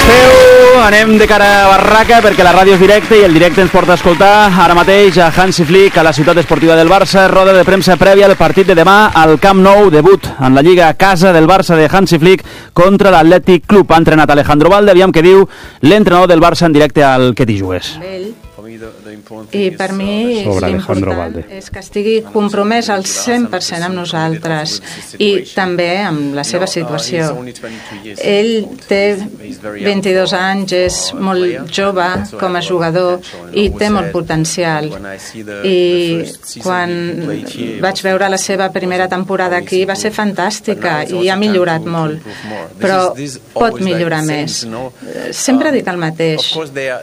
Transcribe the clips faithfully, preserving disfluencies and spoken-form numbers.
Feu, anem de cara a Barraca perquè la ràdio és directe i el directe ens porta a escoltar ara mateix a Hansi Flick a la ciutat esportiva del Barça, roda de premsa prèvia al partit de demà al Camp Nou, debut en la Lliga a casa del Barça de Hansi Flick contra l'Atlètic Club. Ha entrenat Alejandro Valde, aviam què diu l'entrenador del Barça en directe al Que t'hi jugues. I per mi l'important és que estigui compromès al cent per cent amb nosaltres i també amb la seva situació. Ell té vint-i-dos anys, és molt jove com a jugador i té molt potencial. I quan vaig veure la seva primera temporada aquí va ser fantàstica i ha millorat molt, però pot millorar més. Sempre dic el mateix.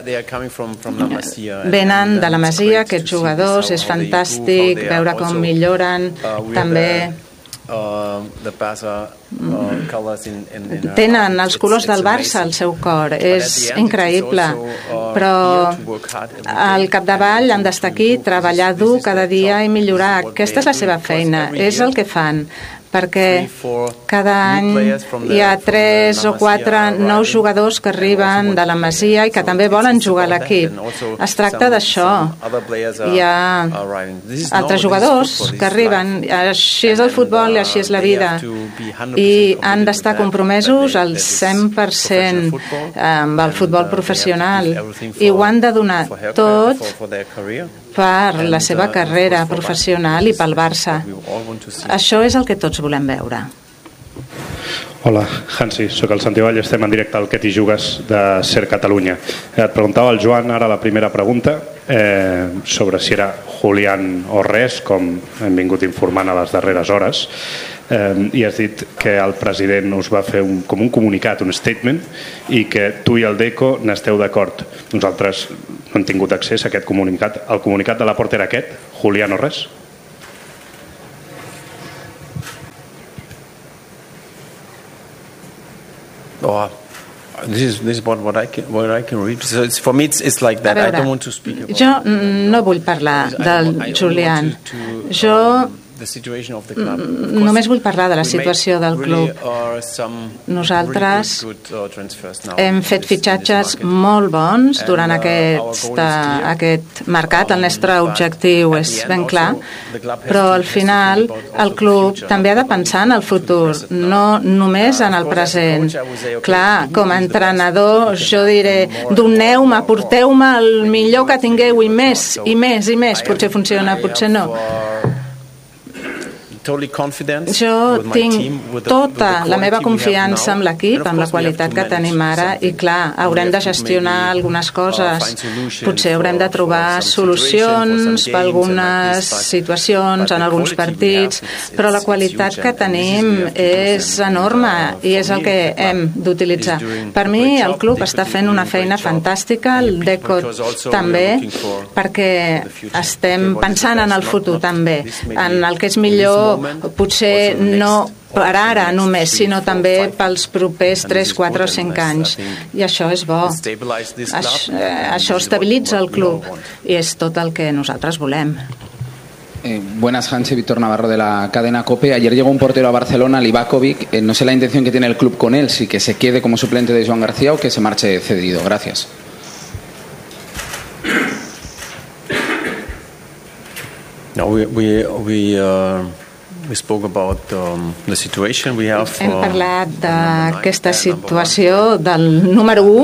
Venen de la Masia, aquests jugadors, és fantàstic veure com milloren, també tenen els colors del Barça al seu cor, és increïble, però al capdavall han d'estar aquí, treballar dur cada dia i millorar. Aquesta és la seva feina, és el que fan, perquè cada any hi ha tres o quatre nous jugadors que arriben de la Masia i que també volen jugar a l'equip. Es tracta d'això. Hi ha altres jugadors que arriben, així és el futbol i així és la vida, i han d'estar compromesos al cent per cent amb el futbol professional i ho han de donar tot per la seva carrera professional i pel Barça. Això és el que tots volem veure. Hola, Hansi, sóc el Santi Vall, estem en directe al Que t'hi jugues de Ser Catalunya. Et preguntava el Joan ara la primera pregunta eh, sobre si era Julián o res, com hem vingut informant a les darreres hores. Eh, i has dit que el president us va fer un, com un comunicat, un statement, i que tu i el Deco n'esteu d'acord. Nosaltres no hem tingut accés a aquest comunicat. El comunicat de la porta era aquest, Julián o res? Oh, this is this is what what I can what I can read. So it's, for me it's, it's like that. Veure, I don't want to speak about. Jo no vull parlar del Julián. Jo només vull parlar de la situació del club. Nosaltres hem fet fitxatges molt bons durant aquest, aquest mercat. El nostre objectiu és ben clar, però al final el club també ha de pensar en el futur, no només en el present. Clar, com a entrenador jo diré, doneu-me, porteu-me el millor que tingueu i més, i més, i més. Potser funciona, potser no. Jo tinc tota la meva confiança amb l'equip, amb la qualitat que tenim ara, i clar, haurem de gestionar algunes coses, potser haurem de trobar solucions per algunes situacions en alguns partits, però la qualitat que tenim és enorme i és el que hem d'utilitzar. Per mi el club està fent una feina fantàstica, el Deco també, perquè estem pensant en el futur també, en el que és millor, potser no per ara només, sinó també pels propers tres, quatre o cinc anys. I això és bo. Això, això estabilitza el club i és tot el que nosaltres volem. Eh, buenas, Hansi, Víctor Navarro de la cadena COPE. Ayer llegó un portero a Barcelona, Livakovic. Eh, no sé la intención que tiene el club con él, si que se quede como suplente de Joan García o que se marche cedido. Gracias. No, we... we, we uh... We spoke about um, the situation we have. Hem parlat d'aquesta situació del número u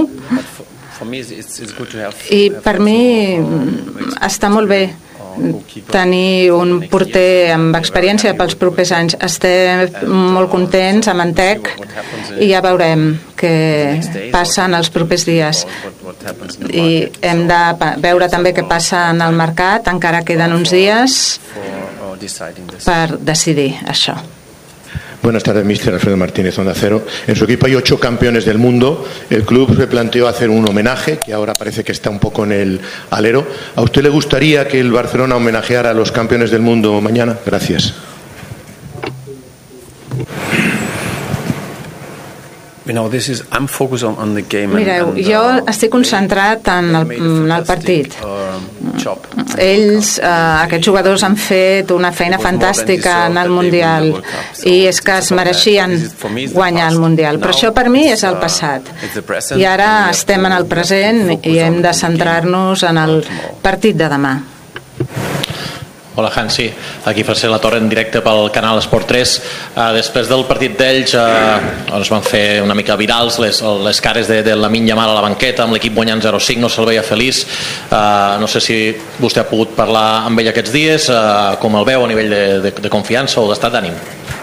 i per mi està molt bé tenir un porter amb experiència pels propers anys. Estem molt contents amb en Tec i ja veurem què passa en els propers dies. I hem de veure també què passa en el mercat, encara queden uns dies per decidir això. Buenas tardes, mister Alfredo Martínez, Onda Cero. En su equipo hay ocho campeones del mundo. El club se planteó hacer un homenaje, que ahora parece que está un poco en el alero. ¿A usted le gustaría que el Barcelona homenajeara a los campeones del mundo mañana? Gracias. Mireu, jo estic concentrat en el, en el partit. Ells, eh, aquests jugadors han fet una feina fantàstica en el Mundial i és que es mereixien guanyar el Mundial, però això per mi és el passat i ara estem en el present i hem de centrar-nos en el partit de demà. Hola Hansi, aquí Francesc Latorre en directe pel canal Esport tres. Uh, després del partit d'ells uh, es van fer una mica virals les, les cares de, de Lamine Yamal a la banqueta amb l'equip guanyant zero cinc, no se'l veia feliç. Uh, no sé si vostè ha pogut parlar amb ell aquests dies, uh, com el veu a nivell de, de, de confiança o d'estat d'ànim.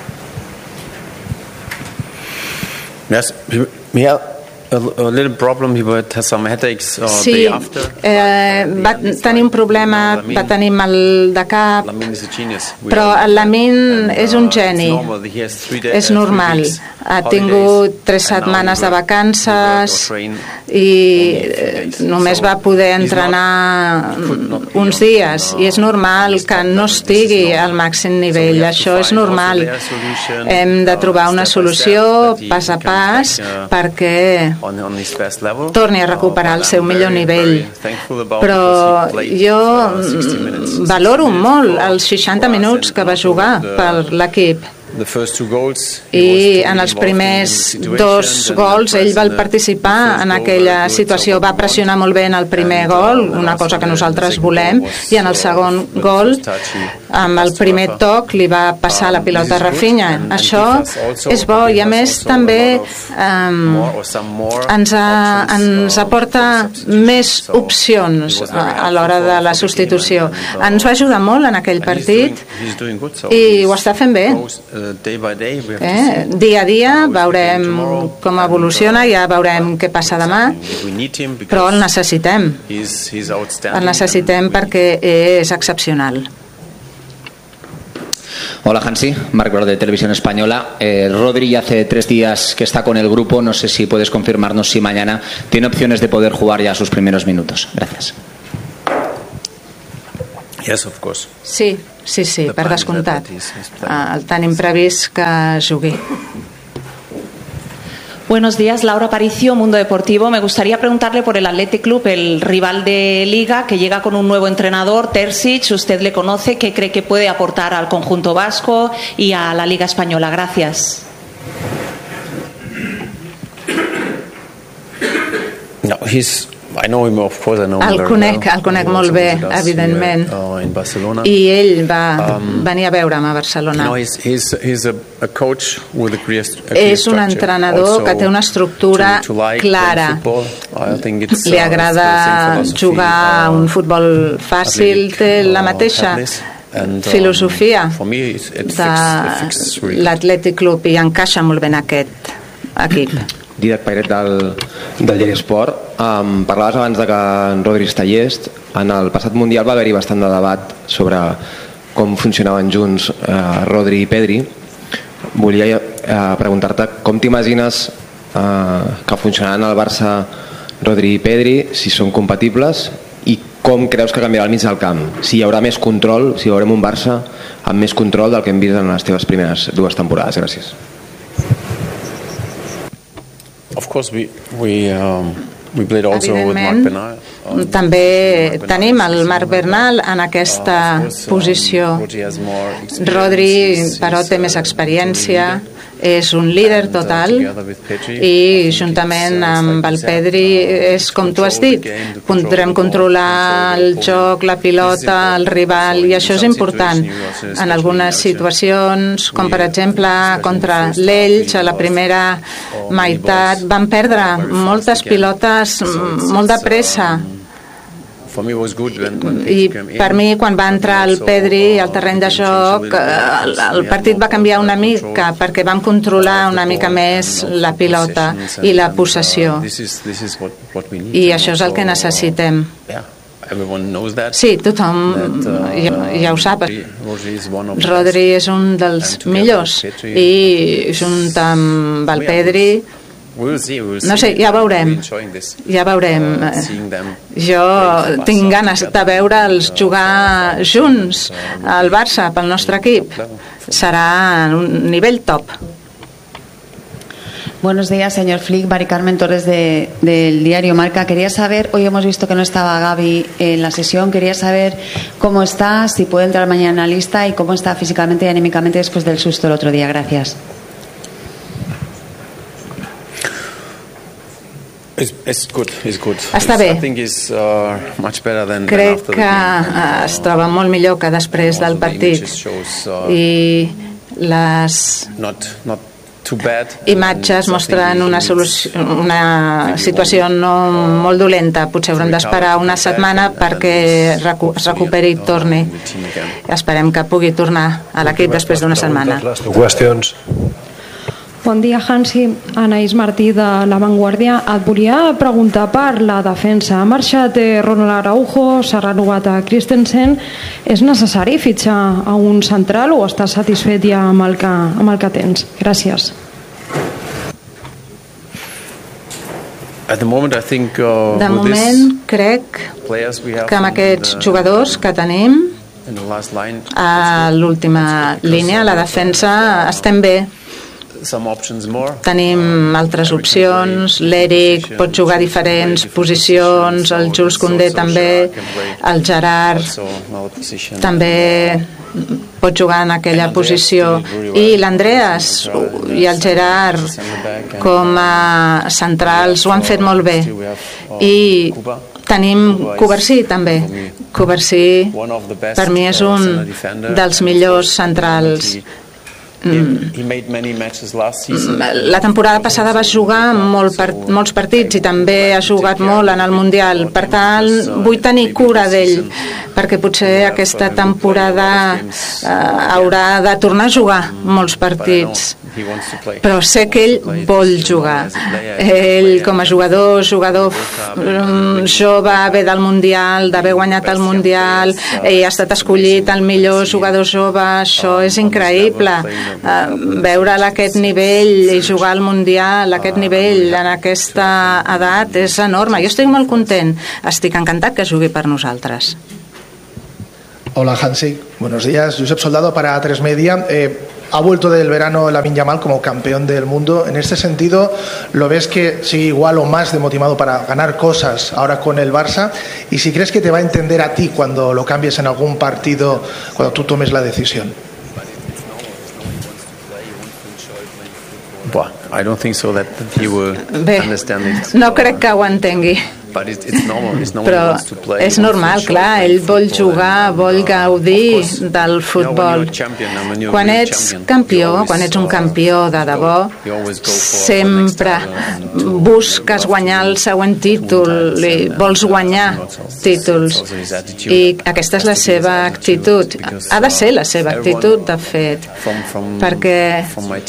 Yes, yeah. A little problem, he would have some headaches uh, sí, day after. Eh, va tenir un problema, va tenir mal de cap, però el Lamine és un geni, és normal. Ha tingut tres setmanes de vacances i només va poder entrenar uns dies i és normal que no estigui al màxim nivell, això és normal. Hem de trobar una solució pas a pas perquè torni a recuperar el seu millor nivell, però jo valoro molt els seixanta minuts que va jugar per l'equip i en els primers dos gols ell va participar en aquella situació, va pressionar molt bé en el primer gol, una cosa que nosaltres volem, i en el segon gol amb el primer toc li va passar la pilota a Rafinha. Això és bo i a més també um, ens, a, ens aporta més opcions a, a l'hora de la substitució. Ens va ajudar molt en aquell partit i ho està fent bé. Eh? Dia a dia veurem com evoluciona, ja veurem què passa demà, però el necessitem el necessitem perquè és excepcional. Hola Hansi, Marc Bro de Televisión Española. eh, Rodri hace tres días que está con el grupo, no sé si puedes confirmarnos si mañana tiene opciones de poder jugar ya sus primeros minutos. Gracias. Yes, of course. Sí, sí, sí, per descomptat. El tenim previst que jugui. Buenos días, Laura Aparicio, Mundo Deportivo. Me gustaría preguntarle por el Athletic Club, el rival de Liga, que llega con un nuevo entrenador, Terzic. Usted le conoce, ¿qué cree que puede aportar al conjunto vasco y a la Liga Española? Gracias. No, he's El conec, el conec molt bé, evidentment, i ell va venir a veure'm a Barcelona. És un entrenador que té una estructura clara. Li agrada jugar un futbol fàcil, té la mateixa filosofia de l'Athletic Club i encaixa molt bé en aquest equip. Didac Pairet del, del Diari Esport. Um, parlaves abans de que en Rodri està llest. En el passat Mundial va haver-hi bastant de debat sobre com funcionaven junts uh, Rodri i Pedri. Volia uh, preguntar-te com t'imagines uh, que funcionaran al Barça Rodri i Pedri, si són compatibles, i com creus que canviarà el mig del camp, si hi haurà més control, si veurem un Barça amb més control del que hem vist en les teves primeres dues temporades. Gràcies. Of course, we, we, um, we played also with Marc Bernal. També tenim el Marc Bernal en aquesta posició. Rodri, però, té més experiència, és un líder total i juntament amb el Pedri és com tu has dit, podrem controlar el joc, la pilota, el rival, i això és important. En algunes situacions, com per exemple contra l'Elx, a la primera meitat van perdre moltes pilotes molt de pressa. I per mi, quan va entrar el Pedri al terreny de joc, el partit va canviar una mica perquè vam controlar una mica més la pilota i la possessió, i això és el que necessitem. Sí, tothom ja, ja ho sap. Rodri és un dels millors i junt amb el Pedri, no sé, ja veurem ja veurem jo tinc ganes de veure'ls jugar junts al Barça pel nostre equip, serà un nivell top. Buenos días, señor Flick. Mari Carmen Torres de, del diario Marca. Quería saber, hoy hemos visto que no estaba Gavi en la sesión, quería saber cómo está, si puede entrar mañana en la lista y cómo está físicamente y anímicamente después del susto el otro día. Gracias. It's good, it's good. Està bé. I think it's, uh, much better than, Crec than que uh, es troba molt millor que després del partit. I les not, not too bad. imatges mostren una, solució, una situació no molt dolenta. Potser haurem d'esperar una setmana perquè recu es recuperi i torni. Esperem que pugui tornar a l'equip després d'una setmana. Bon dia, Hansi. Anaïs Martí de La Vanguardia. Et volia preguntar per la defensa. Ha marxat Ronald Araujo, s'ha renovat a Christensen. És necessari fitxar a un central o estàs satisfet ja amb el que, amb el que tens? Gràcies. At the moment, I think, uh, de moment, crec que amb aquests jugadors que tenim a l'última línia, a la defensa, estem bé. Tenim altres opcions. L'Eric pot jugar a diferents posicions, el Jules Koundé també, el Gerard també pot jugar en aquella posició, i l'Andreas i el Gerard com a centrals ho han fet molt bé. I tenim Covarsí també. Covarsí per mi és un dels millors centrals. La temporada passada va jugar molt per, molts partits i també ha jugat molt en el Mundial. Per tant, vull tenir cura d'ell, perquè potser aquesta temporada eh, haurà de tornar a jugar molts partits. Però sé que ell vol jugar. Ell, com a jugador, jugador jove, ve del Mundial, d'haver guanyat el Mundial, i ha estat escollit el millor jugador jove, això és increïble. Uh, veure'l a aquest nivell i jugar al Mundial a aquest nivell, en aquesta edat, és enorme. Jo estic molt content, estic encantat que jugui per nosaltres. Hola, Hansi, buenos días. Josep Soldado para A tres Media. Eh, ha vuelto del verano Lamine Yamal como campeón del mundo. En este sentido, ¿lo ves que sigue igual o más de motivado para ganar cosas ahora con el Barça? Y si crees que te va a entender a ti cuando lo cambies en algún partido, cuando tú tomes la decisión. Well, I don't think so that he will Bé, understand it. no crec que ho entengui. But it's, it's normal. It's normal. Però és normal, clar, ell vol jugar, vol gaudir del futbol. Quan ets campió, quan ets un campió de debò, sempre busques guanyar el següent títol, i vols guanyar títols, i aquesta és la seva actitud. Ha de ser la seva actitud, de fet, perquè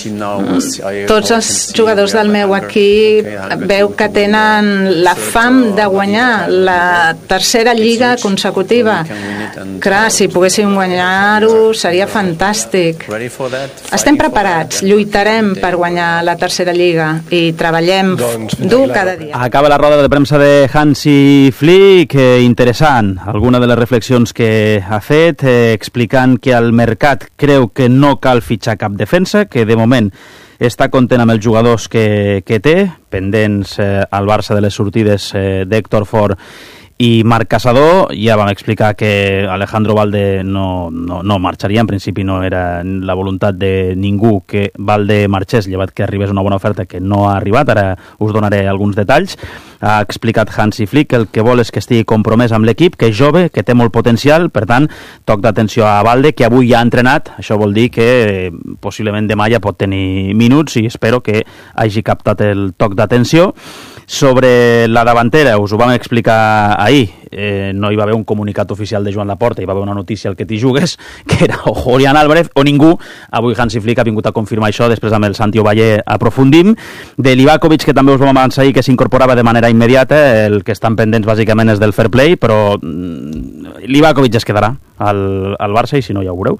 tots els jugadors del meu equip veu que tenen la fam de guanyar la tercera lliga consecutiva. Clar, si poguéssim guanyar-ho seria fantàstic. Estem preparats, lluitarem per guanyar la tercera lliga i treballem dur cada dia. Acaba la roda de premsa de Hansi Flick, eh, interessant alguna de les reflexions que ha fet, eh, explicant que el mercat creu que no cal fitxar cap defensa, que de moment està content amb els jugadors que, que té, pendents eh, al Barça de les sortides eh, d'Héctor Fort i Marc Caçador. Ja vam explicar que Alejandro Valde no, no, no marxaria, en principi no era la voluntat de ningú que Valde marxés, llevat que arribés una bona oferta que no ha arribat, ara us donaré alguns detalls. Ha explicat Hansi Flick que el que vol és que estigui compromès amb l'equip, que és jove, que té molt potencial, per tant, toc d'atenció a Valde, que avui ja ha entrenat, això vol dir que eh, possiblement demà ja pot tenir minuts i espero que hagi captat el toc d'atenció. Sobre la davantera, us ho vam explicar ahir, eh, no hi va haver un comunicat oficial de Joan Laporta, hi va haver una notícia al que t'hi jugues, que era o Julián Álvarez o ningú. Avui Hansi Flick ha vingut a confirmar això, després amb el Santi Ovalle aprofundim. De Livakovic, que també us vam avançar ahir que s'incorporava de manera immediata, el que estan pendents bàsicament és del fair play, però mm, Livakovic es quedarà al, al Barça, i si no ja ho veureu.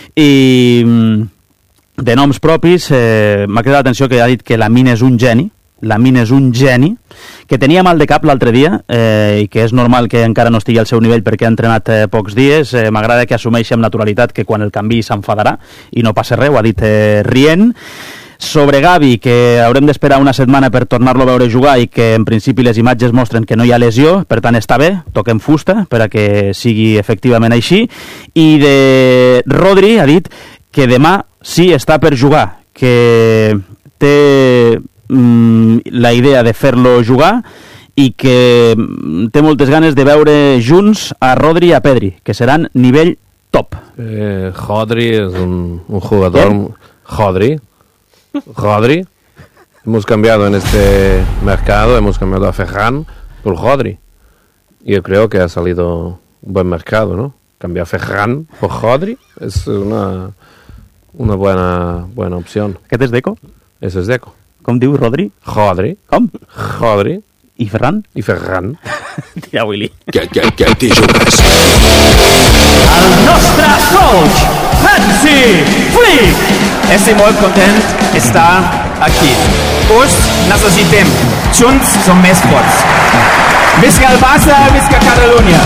I de noms propis, eh, m'ha cridat l'atenció que ha dit que Lamine és un geni, Lamine és un geni, que tenia mal de cap l'altre dia, eh, i que és normal que encara no estigui al seu nivell perquè ha entrenat eh, pocs dies. Eh, m'agrada que assumeixi amb naturalitat que quan el canvi s'enfadarà i no passa res, ho ha dit eh, rient. Sobre Gavi, que haurem d'esperar una setmana per tornar-lo a veure jugar i que en principi les imatges mostren que no hi ha lesió, per tant està bé, toquem fusta per a que sigui efectivament així. I de Rodri ha dit que demà sí està per jugar, que té mm, la idea de fer-lo jugar i que té moltes ganes de veure junts a Rodri i a Pedri, que seran nivell top. Eh, Rodri es un, un jugador... ¿Quién? Rodri. Rodri. Hemos cambiado en este mercado, hemos cambiado a Ferran por Rodri. Yo creo que ha salido un buen mercado, ¿no? Cambiar Ferran por Rodri es una, una buena, buena opción. ¿Qué es Deco? Eso es Deco. ¿Cómo diu Rodri? Rodri. ¿Cómo? Rodri. ¿Y Ferran? Y Ferran. Tira, Willy. Que, que, que t'hi jugues. El nostre coach, Hansi Flick. Estic molt content d'estar aquí. Us necessitem. Junts som més forts. Visca el Barça, visca Catalunya.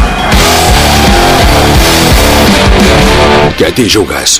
Que t'hi jugues.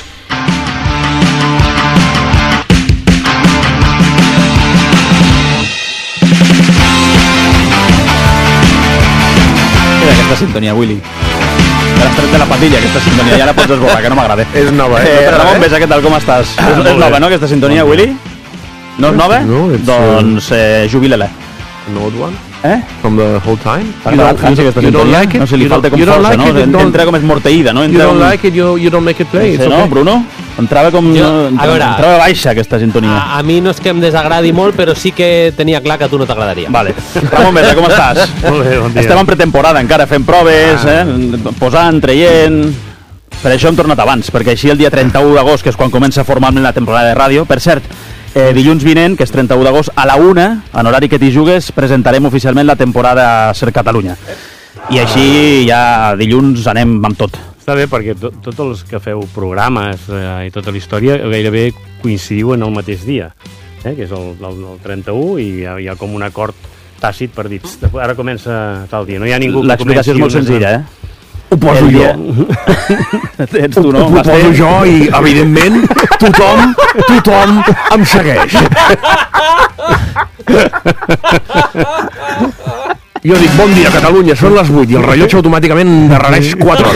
Mira aquesta sintonia, Willy. Te l'has tret de la patilla, aquesta sintonia, ja la pots esborrar, que no m'agrada. És nova, eh? eh Ramon, ves, què tal, com estàs? Ah, és, és nova, no, aquesta sintonia, Willy? No és nova? No, it's, doncs eh, jubila-la. An old one? Eh? From the whole time? T'ha agradat, Hansi, aquesta sintonia? Like no sé, li falta com força, like no? It, Entra com esmorteïda, no? Entra you don't un... like it, you, you don't make it play. No sé, no, okay. Bruno? Entrava com... Jo, no, entrava, veure, entrava baixa, aquesta sintonia. A, a mi no és que em desagradi molt, però sí que tenia clar que a tu no t'agradaria. Vale. Ramon Besa, com estàs? Molt bé, bon dia. Estem en pretemporada encara, fent proves, ah. eh? Posant, traient... Per això hem tornat abans, perquè així el dia trenta-u d'agost, que és quan comença formalment la temporada de ràdio, per cert, eh, dilluns vinent, que és trenta-u d'agost, a la una, en horari que t'hi jugues, presentarem oficialment la temporada Ser Catalunya. I així ja dilluns anem amb tot. Està bé, perquè to, tots els que feu programes eh, i tota la història gairebé coincidiu en el mateix dia, eh, que és el, el, el trenta-u, i hi ha, hi ha com un acord tàcit per dir, ara comença tal dia. No hi ha ningú que l'explicació és molt senzilla, eh? Ho poso jo. Ets tu, no? Ho poso jo i, evidentment, tothom, tothom em segueix. Jo dic, bon dia, Catalunya, són les vuit, i el rellotge automàticament endarrereix quatre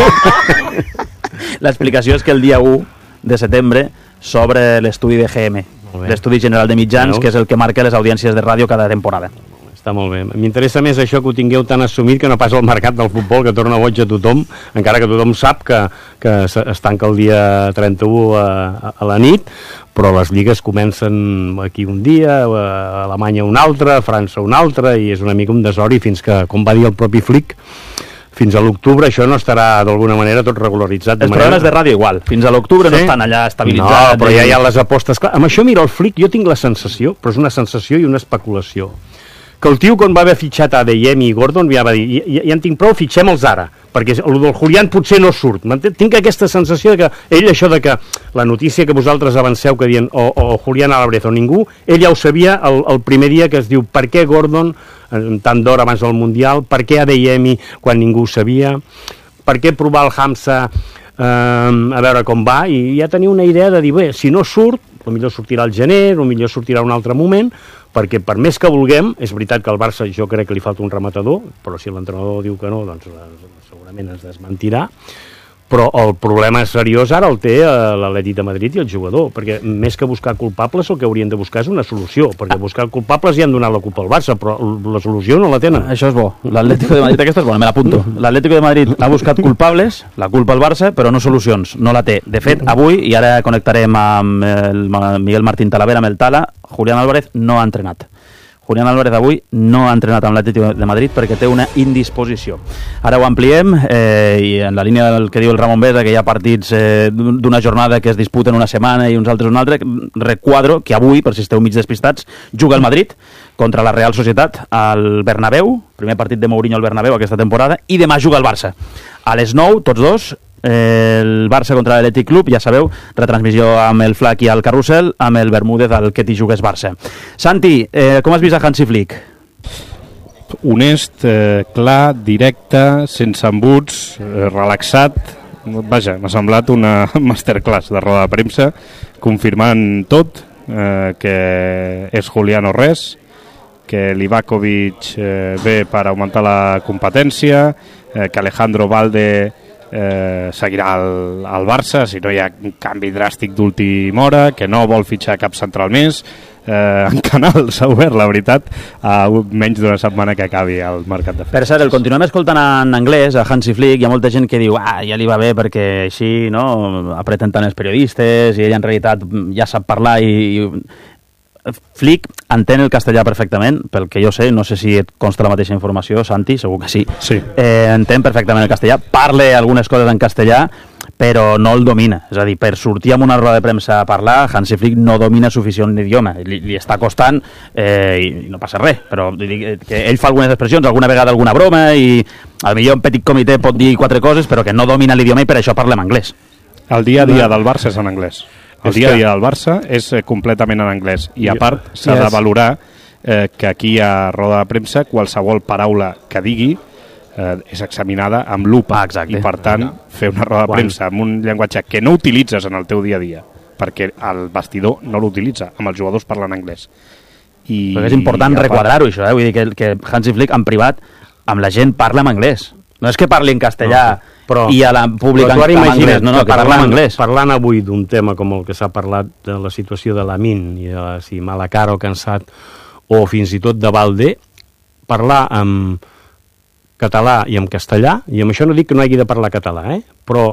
hores. L'explicació és que el dia u de setembre s'obre l'estudi de G M, l'estudi general de mitjans, que és el que marca les audiències de ràdio cada temporada. Està molt bé. M'interessa més això que ho tingueu tan assumit que no pas el mercat del futbol, que torna boig a tothom, encara que tothom sap que, que es tanca el dia trenta-u a, a la nit, però les lligues comencen aquí un dia, a Alemanya un altre, a França un altre, i és una mica un desori fins que, com va dir el propi Flick, fins a l'octubre això no estarà d'alguna manera tot regularitzat. Els programes de ràdio igual, fins a l'octubre sí? No estan allà estabilitzats. No, però ja hi ha les apostes. Clar, amb això, mira, el Flick, jo tinc la sensació, però és una sensació i una especulació, que el tio, quan va haver fitxat a Adeyemi i Gordon, ja va dir, ja, ja en tinc prou, fitxem-los ara, perquè el del Julián potser no surt. Tinc aquesta sensació de que ell, això de que la notícia que vosaltres avanceu que dient o, o Julián Álvarez o ningú, ell ja ho sabia el, el primer dia, que es diu per què Gordon tant d'hora abans del Mundial, per què Adeyemi quan ningú ho sabia, per què provar el Hamza eh, a veure com va, i ja tenia una idea de dir, bé, si no surt, potser sortirà al gener, potser sortirà un altre moment, perquè per més que vulguem, és veritat que al Barça jo crec que li falta un rematador, però si l'entrenador diu que no, doncs segurament es desmentirà, però el problema seriós ara el té l'Atlètic de Madrid i el jugador, perquè més que buscar culpables el que haurien de buscar és una solució, perquè buscar culpables ja han donat la culpa al Barça, però la solució no la tenen. Això és bo, l'Atlético de Madrid, aquesta és bona, me l'apunto. L'Atlético de Madrid ha buscat culpables, la culpa al Barça, però no solucions, no la té. De fet, avui, i ara connectarem amb el Miguel Martín Talavera, amb el Tala, Julián Álvarez no ha entrenat. Julián Álvarez avui no ha entrenat amb l'Atlético de Madrid perquè té una indisposició. Ara ho ampliem, eh, i en la línia del que diu el Ramon Besa, que hi ha partits eh, d'una jornada que es disputen una setmana i uns altres una altra, requadro que avui, per si esteu mig despistats, juga el Madrid contra la Real Societat al Bernabéu, primer partit de Mourinho al Bernabéu aquesta temporada, i demà juga el Barça. A les nou, tots dos, el Barça contra l'Atlètic Club, ja sabeu, retransmissió amb el Flac i el Carrusel, amb el Bermúdez al que t'hi jugues Barça. Santi, eh, com has vist a Hansi Flick? Honest, eh, clar, directe, sense embuts, eh, relaxat. Vaja, m'ha semblat una masterclass de roda de premsa, confirmant tot eh, que és Julián o res, que Livakovic eh, ve per augmentar la competència, eh, que Alejandro Valde eh, seguirà al, al Barça si no hi ha un canvi dràstic d'última hora, que no vol fitxar cap central més. Eh, en Canal s'ha obert, la veritat, a menys d'una setmana que acabi el mercat de fets. Per cert, el continuem escoltant en anglès, a Hansi Flick. Hi ha molta gent que diu, ah, ja li va bé perquè així, no?, apreten tant els periodistes i ell en realitat ja sap parlar i... i... Flick entén el castellà perfectament, pel que jo sé, no sé si et consta la mateixa informació, Santi, segur que sí. Sí. Eh, entén perfectament el castellà, parla algunes coses en castellà, però no el domina. És a dir, per sortir amb una roda de premsa a parlar, Hansi Flick no domina suficient l'idioma. Li, li està costant eh, i, i no passa res, però que ell fa algunes expressions, alguna vegada alguna broma, i al millor un petit comitè pot dir quatre coses, però que no domina l'idioma i per això parlem anglès. El dia a dia del Barça és en anglès. El dia a dia del Barça és eh, completament en anglès. I a part s'ha de valorar eh, que aquí a roda de premsa qualsevol paraula que digui eh, és examinada amb lupa. Ah, exacte. I per tant fer una roda de premsa amb un llenguatge que no utilitzes en el teu dia a dia, perquè el vestidor no l'utilitza, amb els jugadors parlant anglès. I, Però és important requadrar-ho, això, eh? Vull dir que, que Hansi Flick en privat amb la gent parla en anglès. No és que parli en castellà no, però, i a la pública en anglès, no, no, que parla en anglès. Parlant avui d'un tema com el que s'ha parlat de la situació de Lamin i de la, si mala cara o cansat, o fins i tot de Valde, parlar en català i en castellà, i amb això no dic que no hagi de parlar català, eh? Però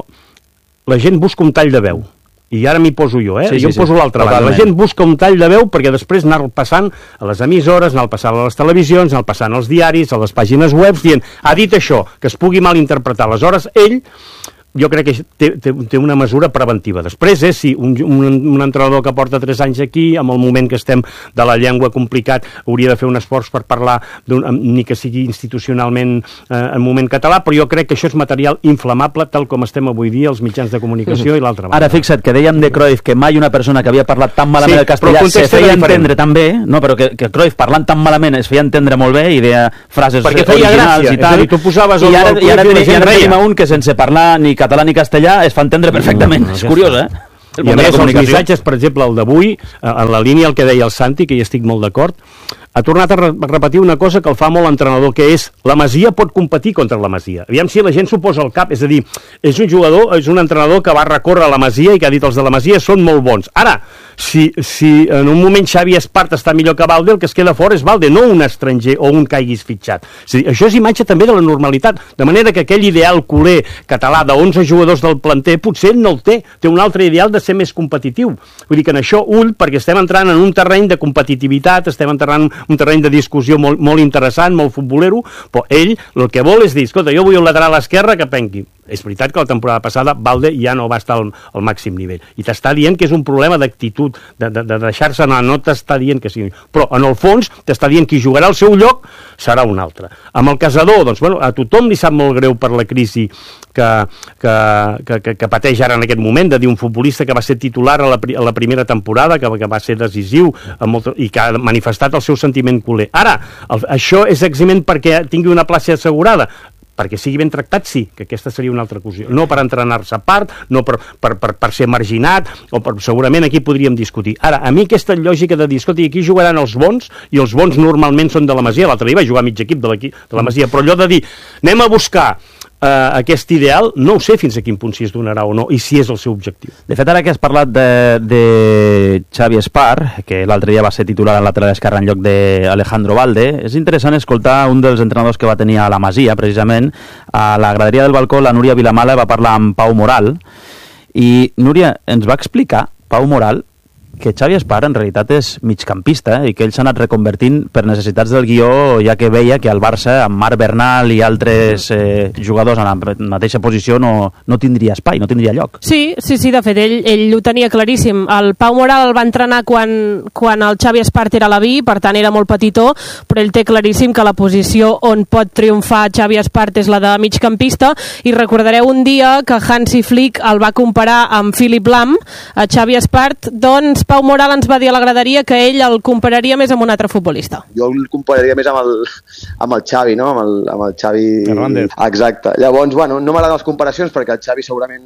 la gent busca un tall de veu. I ara m'hi poso jo, eh? Sí, jo sí, em poso sí. l'altra banda. La gent busca un tall de veu perquè després anar passant a les emissores, anar passant a les televisions, anar passant als diaris, a les pàgines web, dient, ha dit això, que es pugui malinterpretar. Aleshores, ell, jo crec que té, té, té una mesura preventiva. Després, eh, si un, un, un entrenador que porta tres anys aquí, amb el moment que estem de la llengua complicat, hauria de fer un esforç per parlar, ni que sigui institucionalment eh, en moment català, però jo crec que això és material inflamable, tal com estem avui dia els mitjans de comunicació i l'altra banda. Ara fixa't que dèiem de Cruyff que mai una persona que havia parlat tan malament sí, el castellà se feia entendre tan bé, no, però que, que Cruyff parlant tan malament es feia entendre molt bé i deia frases perquè feia originals gràcia, i tal, dir, tu posaves i ara, i ara, i ara tenim un que sense parlar ni català ni castellà es fa entendre perfectament. No, no, és curiós, eh? I a més, els missatges, per exemple, el d'avui, en la línia el que deia el Santi, que hi estic molt d'acord, ha tornat a repetir una cosa que el fa molt l'entrenador, que és la Masia pot competir contra la Masia. Aviam si la gent s'ho posa al cap, és a dir, és un jugador, és un entrenador que va recórrer a la Masia i que ha dit els de la Masia són molt bons. Ara, si, si en un moment Xavi Espart està millor que Valde, el que es queda fora és Valde, no un estranger o un que haguis fitxat. És a dir, això és imatge també de la normalitat, de manera que aquell ideal culer català d'onze jugadors del planter potser no el té, té un altre ideal de ser més competitiu. Vull dir que en això ull, perquè estem entrant en un terreny de competitivitat, estem entrant un terreny de discussió molt, molt interessant, molt futbolero, però ell el que vol és dir, escolta, jo vull un lateral esquerre que penqui. És veritat que la temporada passada Valde ja no va estar al, al màxim nivell. I t'està dient que és un problema d'actitud, de, de, de deixar-se anar, no t'està dient que sigui. Però, en el fons, t'està dient que jugarà al seu lloc serà un altre. Amb el Casador, doncs, bueno, a tothom li sap molt greu per la crisi que, que, que, que, que pateix ara en aquest moment, de dir un futbolista que va ser titular a la, a la primera temporada, que, que va ser decisiu molt, i que ha manifestat el seu sentiment culer. Ara, el, això és eximent perquè tingui una plaça assegurada? Perquè sigui ben tractat, sí, que aquesta seria una altra qüestió. No per entrenar-se a part, no per, per, per, per ser marginat, o per, segurament aquí podríem discutir. Ara, a mi aquesta lògica de dir, escolta, aquí jugaran els bons, i els bons normalment són de la Masia, l'altre dia va jugar mig equip de, de la Masia, però allò de dir, anem a buscar Uh, aquest ideal, no ho sé fins a quin punt si es donarà o no, i si és el seu objectiu. De fet, ara que has parlat de, de Xavi Espart, que l'altre dia va ser titular en lateral esquerre en lloc d'Alejandro Valde, és interessant escoltar un dels entrenadors que va tenir a la Masia, precisament, a la graderia del balcó, la Núria Vilamala va parlar amb Pau Moral, i Núria ens va explicar, Pau Moral, que Xavi Espart en realitat és migcampista eh, i que ell s'ha anat reconvertint per necessitats del guió, ja que veia que al Barça amb Marc Bernal i altres eh, jugadors en la mateixa posició no, no tindria espai, no tindria lloc. Sí, sí, sí, de fet, ell, ell ho tenia claríssim. El Pau Moral el va entrenar quan, quan el Xavi Espart era a la B, per tant era molt petitó, però ell té claríssim que la posició on pot triomfar Xavi Espart és la de migcampista, i recordareu un dia que Hansi Flick el va comparar amb Philipp Lahm, a Xavi Espart, doncs Pau Moral ens va dir a la graderia que ell el compararia més amb un altre futbolista. Jo el compararia més amb el, amb el Xavi, no? Amb el, amb el Xavi... Hernández. Exacte. Llavors, bueno, no m'agraden les comparacions perquè el Xavi segurament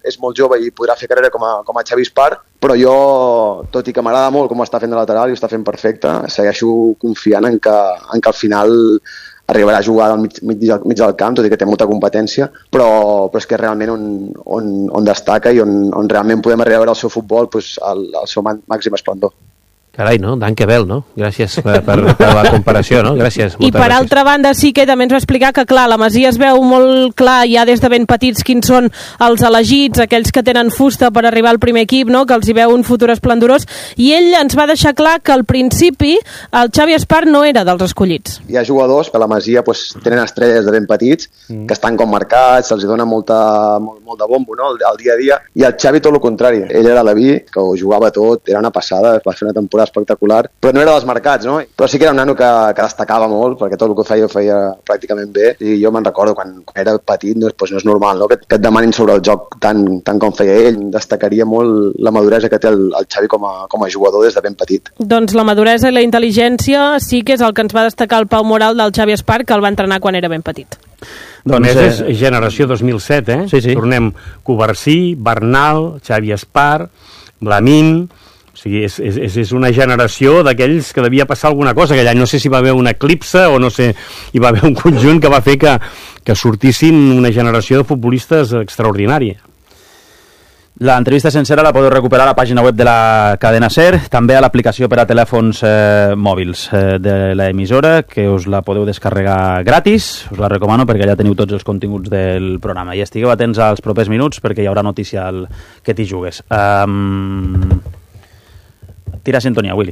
és molt jove i podrà fer carrera com a, com a Xavi Espart, però jo, tot i que m'agrada molt com està fent de lateral i ho està fent perfecte, segueixo confiant en que, en que al final arribarà a jugar al mig, mig, mig del camp, tot i que té molta competència, però, però és que realment on, on, on destaca i on, on realment podem arribar a veure el seu futbol pues, al, al seu màxim esplendor. Carai, no? Danke Bell, no? Gràcies per, per, per la comparació, no? Gràcies. I per gràcies. Altra banda sí que també ens va explicar que, clar, la Masia es veu molt clar ja des de ben petits quins són els elegits, aquells que tenen fusta per arribar al primer equip, no? Que els hi veu un futur esplendorós, i ell ens va deixar clar que al principi el Xavi Espart no era dels escollits. Hi ha jugadors que a la Masia pues, tenen estrelles de ben petits, mm. que estan com marcats, se'ls dona molta, molt, molt de bombo, no? al dia a dia, i el Xavi tot el contrari. Ell era la vi, que ho jugava tot, era una passada, va fer una temporada espectacular, però no era dels marcats, no? Però sí que era un nano que, que destacava molt, perquè tot el que feia ho feia pràcticament bé, i jo me'n recordo quan, quan era petit, no, doncs no és normal, no? que, que et demanin sobre el joc tant, tant com feia ell. Destacaria molt la maduresa que té el, el Xavi com a, com a jugador des de ben petit. Doncs la maduresa i la intel·ligència sí que és el que ens va destacar el Pau Moral del Xavi Espart, que el va entrenar quan era ben petit. Doncs és generació dos mil set, eh? Sí, sí. Tornem Covarsí, Bernal, Xavi Espart, Blamín. O sigui, és, és, és una generació d'aquells que devia passar alguna cosa aquell any. No sé si va haver una eclipse o no sé, hi va haver un conjunt que va fer que, que sortissin una generació de futbolistes extraordinària. L'entrevista sencera la podeu recuperar a la pàgina web de la cadena SER, també a l'aplicació per a telèfons eh, mòbils eh, de l'emissora, que us la podeu descarregar gratis, us la recomano perquè ja teniu tots els continguts del programa. I estigueu atents als propers minuts perquè hi haurà notícia al Que t'hi jugues. Um... Tira sintonia, Willy.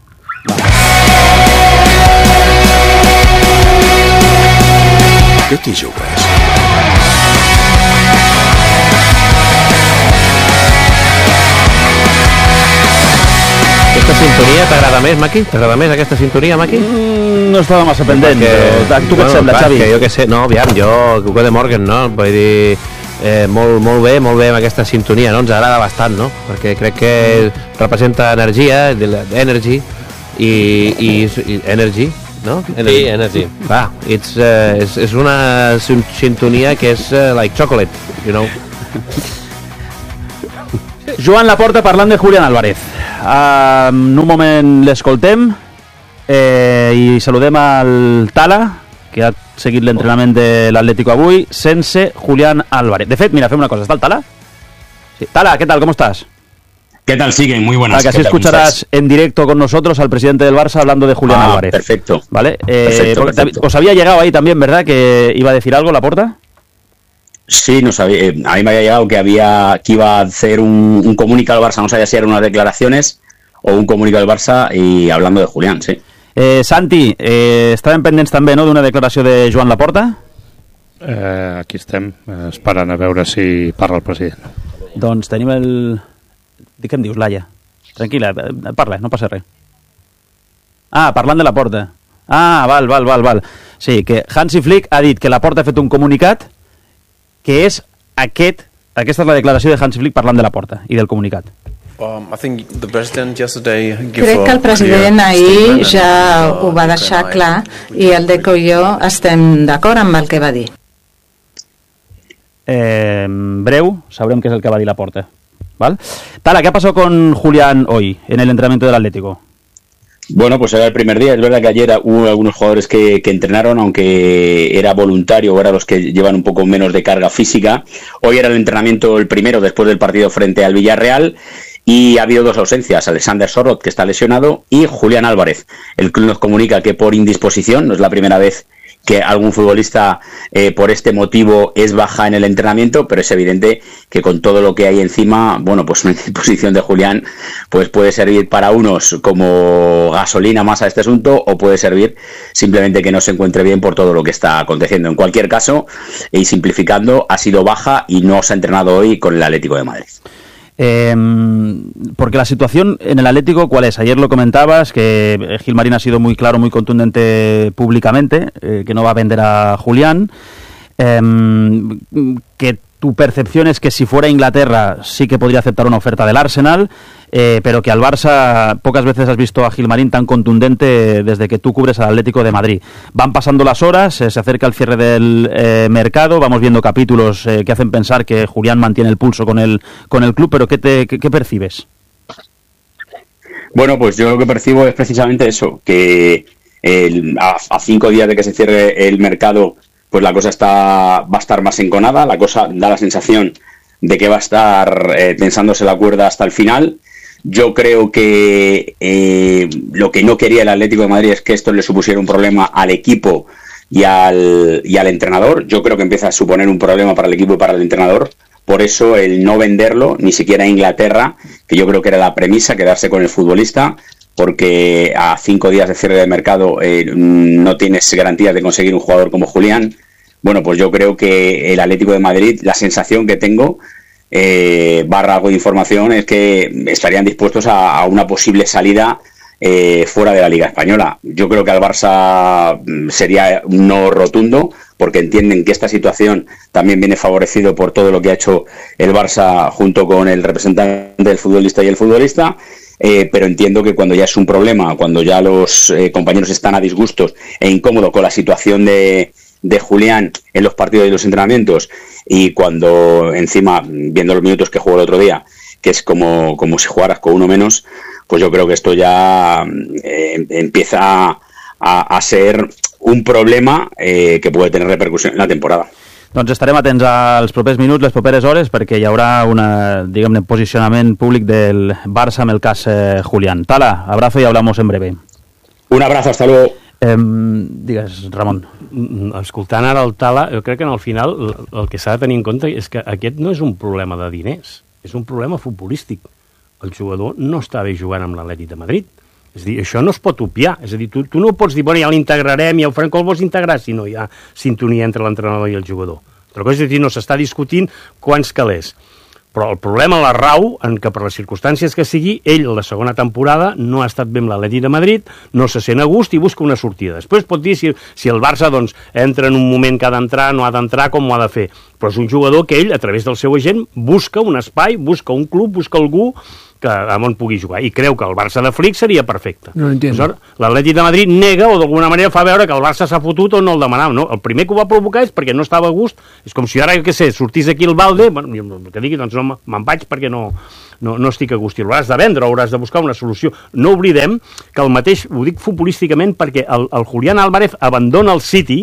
¿Qué t'hi jugues? Aquesta sintonia t'agrada més, Maki? T'agrada més aquesta sintonia, Maki? Mm, no estava massa pendent, perquè, però tu què bueno, et sembla, clar, Xavi? Que jo què sé, no, aviam, jo, Cuco de Morgan, no? Vull dir, eh, molt, molt bé, molt bé amb aquesta sintonia, no? Ens agrada bastant, no? Perquè crec que representa energia, energy, i, i, i energy, no? Energy. Sí, energy. Va, it's, uh, és, és una sintonia que és uh, like chocolate, you know? Joan Laporta parlant de Julián Álvarez. Uh, en un moment l'escoltem eh, i saludem al Tala, que ha seguit l'entrenament de l'Atlético avui, sense Julián Álvarez. De fet, mira, fem una cosa, ¿está el Tala? Sí. Tala, ¿qué tal? ¿Cómo estás? ¿Qué tal? Siguen, muy buenas. Ah, que así escucharás en directo con nosotros al presidente del Barça hablando de Julián ah, Álvarez. Perfecto. ¿Vale? Eh, perfecto, perfecto. Os había llegado ahí también, ¿verdad? Que iba a decir algo, Laporta. Sí, no sabía, eh, a mí me había llegado que había que iba a hacer un, un comunicado al Barça, no sabía si eran unas declaraciones o un comunicado del Barça y hablando de Julián, sí. Eh, Santi, eh, estàvem pendents també, no?, d'una declaració de Joan Laporta? Eh, aquí estem, eh, esperant a veure si parla el president. Doncs tenim el... Què em dius, Laia? Tranquil·la, parla, no passa res. Ah, parlant de Laporta. Ah, val, val, val, val. Sí, que Hansi Flick ha dit que Laporta ha fet un comunicat que és aquest, aquesta és la declaració de Hansi Flick parlant de Laporta i del comunicat. Um, I think the president yesterday Crec que el president ahir ja ho va deixar clar i el Deco i jo estem d'acord amb el que va dir. Eh, breu, sabrem què és el que va dir Laporta. ¿Vale? Tala, ¿qué ha pasado con Julián hoy en el entrenamiento del Atlético? Bueno, pues era el primer día. Es verdad que ayer hubo algunos jugadores que, que entrenaron, aunque era voluntario o eran los que llevan un poco menos de carga física. Hoy era el entrenamiento el primero después del partido frente al Villarreal y ha habido dos ausencias, Alexander Sorloth, que está lesionado, y Julián Álvarez. El club nos comunica que por indisposición, no es la primera vez que algún futbolista eh, por este motivo es baja en el entrenamiento, pero es evidente que con todo lo que hay encima, bueno, pues una disposición de Julián pues puede servir para unos como gasolina más a este asunto o puede servir simplemente que no se encuentre bien por todo lo que está aconteciendo. En cualquier caso, y simplificando, ha sido baja y no se ha entrenado hoy con el Atlético de Madrid. Eh, porque la situación en el Atlético, ¿cuál es? Ayer lo comentabas, que Gilmarín ha sido muy claro, muy contundente públicamente, eh, que no va a vender a Julián, eh, que tu percepción es que si fuera Inglaterra sí que podría aceptar una oferta del Arsenal, eh, pero que al Barça pocas veces has visto a Gilmarín tan contundente desde que tú cubres al Atlético de Madrid. Van pasando las horas, eh, se acerca el cierre del eh, mercado, vamos viendo capítulos eh, que hacen pensar que Julián mantiene el pulso con el, con el club, pero ¿qué, te, qué, qué percibes? Bueno, pues yo lo que percibo es precisamente eso, que el, a, a cinco días de que se cierre el mercado, pues la cosa está va a estar más enconada, la cosa da la sensación de que va a estar eh, tensándose la cuerda hasta el final. Yo creo que eh, lo que no quería el Atlético de Madrid es que esto le supusiera un problema al equipo y al, y al entrenador. Yo creo que empieza a suponer un problema para el equipo y para el entrenador. Por eso el no venderlo, ni siquiera a Inglaterra, que yo creo que era la premisa, quedarse con el futbolista, porque a cinco días de cierre de mercado eh, no tienes garantías de conseguir un jugador como Julián. Bueno, pues yo creo que el Atlético de Madrid, la sensación que tengo, eh, barra algo de información, es que estarían dispuestos a, a una posible salida eh, fuera de la Liga Española. Yo creo que al Barça sería un no rotundo, porque entienden que esta situación también viene favorecido por todo lo que ha hecho el Barça junto con el representante del futbolista y el futbolista. Eh, pero entiendo que cuando ya es un problema, cuando ya los eh, compañeros están a disgustos e incómodos con la situación de, de Julián en los partidos y los entrenamientos, y cuando encima, viendo los minutos que jugó el otro día, que es como, como si jugaras con uno menos, pues yo creo que esto ya eh, empieza a, a ser un problema eh, que puede tener repercusión en la temporada. Doncs estarem atents als propers minuts, les properes hores, perquè hi haurà un posicionament públic del Barça amb el cas eh, Julián. Tala, abrazo y hablamos en breve. Un abrazo, hasta luego. Eh, digues, Ramon. Escoltant ara el Tala, jo crec que al final el, el que s'ha de tenir en compte és que aquest no és un problema de diners, és un problema futbolístic. El jugador no està bé jugant amb l'Atlètic de Madrid. És a dir, això no es pot obviar. És a dir, tu, tu no pots dir, bueno, ja l'integrarem, ja ho farem, com el vols integrar si no hi ha sintonia entre l'entrenador i el jugador. Altra cosa és dir, no s'està discutint quants calés. Però el problema la rau en que per les circumstàncies que sigui, ell la segona temporada no ha estat bé amb l'Atlètic de Madrid, no se sent a gust i busca una sortida. Després pot dir si, si el Barça doncs, entra en un moment que ha d'entrar, no ha d'entrar, com ho ha de fer. Però és un jugador que ell, a través del seu agent, busca un espai, busca un club, busca algú que amb on pugui jugar, i creu que el Barça de Flick seria perfecte. No entiendo. L'Atlètic de Madrid nega o d'alguna manera fa veure que el Barça s'ha fotut o no el demanava. No? El primer que ho va provocar és perquè no estava a gust, és com si ara, què sé, sortís aquí el Valde, bueno, el que digui, doncs no me'n vaig perquè no, no, no estic a gust, i l'hauràs de vendre, hauràs de buscar una solució. No oblidem que el mateix, ho dic futbolísticament, perquè el, el Julián Álvarez abandona el City